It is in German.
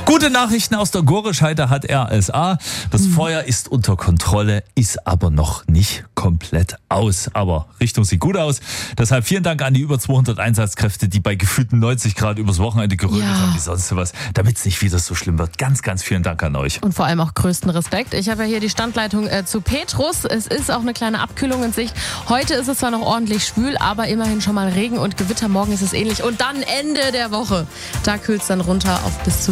Gute Nachrichten aus der Gorescheide hat RSA. Das Feuer ist unter Kontrolle, ist aber noch nicht komplett aus. Aber Richtung sieht gut aus. Deshalb vielen Dank an die über 200 Einsatzkräfte, die bei gefühlten 90 Grad übers Wochenende gerödelt haben, wie sonst was, damit es nicht wieder so schlimm wird. Ganz, ganz vielen Dank an euch. Und vor allem auch größten Respekt. Ich habe ja hier die Standleitung zu Petrus. Es ist auch eine kleine Abkühlung in Sicht. Heute ist es zwar noch ordentlich schwül, aber immerhin schon mal Regen und Gewitter. Morgen ist es ähnlich. Und dann Ende der Woche. Da kühlt es dann runter auf bis zu